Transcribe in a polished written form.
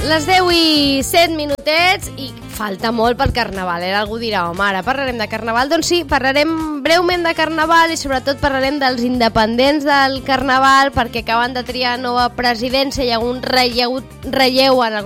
Les 10 i 7 minutets i falta molt pel Carnaval. Algú dirà, home, ara parlarem de Carnaval. Doncs sí, parlarem breument de Carnaval i sobretot parlarem dels independents del Carnaval perquè acaben de triar nova presidència, hi ha un relleu en el